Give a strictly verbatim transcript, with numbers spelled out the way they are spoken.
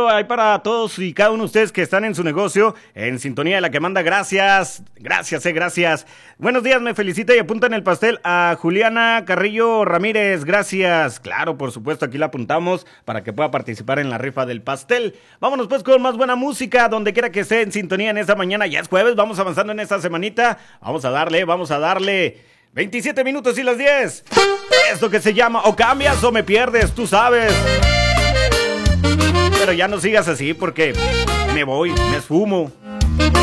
maestro, ahí para todos y cada uno de ustedes que están en su negocio, en sintonía de la que manda. Gracias, gracias, eh, gracias. Buenos días, me felicita y apunta en el pastel a Juliana Carrillo Ramírez. Gracias. Claro, por supuesto, aquí la apuntamos para que pueda participar en la rifa del pastel. Vámonos pues con más buena música, donde quiera que esté en sintonía en esta mañana. Ya es jueves, vamos avanzando en esta semanita. Vamos a darle, vamos a darle. veintisiete minutos y las diez. Esto que se llama o cambias o me pierdes, tú sabes. Pero ya no sigas así porque me voy, me esfumo.